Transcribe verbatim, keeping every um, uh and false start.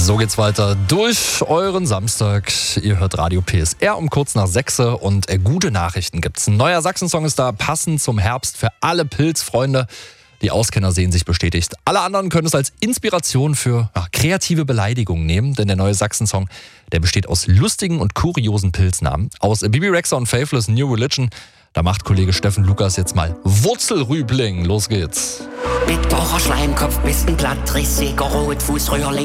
So geht's weiter durch euren Samstag. Ihr hört Radio P S R um kurz nach sechs und äh, gute Nachrichten gibt's. Ein neuer Sachsen-Song ist da, passend zum Herbst für alle Pilzfreunde. Die Auskenner sehen sich bestätigt. Alle anderen können es als Inspiration für ja, kreative Beleidigungen nehmen, denn der neue Sachsen-Song, der besteht aus lustigen und kuriosen Pilznamen. Aus Bibi Rexha und Faithless New Religion, da macht Kollege Steffen Lukas jetzt mal Wurzelrübling. Los geht's. Bitterer Schleimkopf, bisschen glatt, rissiger Rotfußröhrling.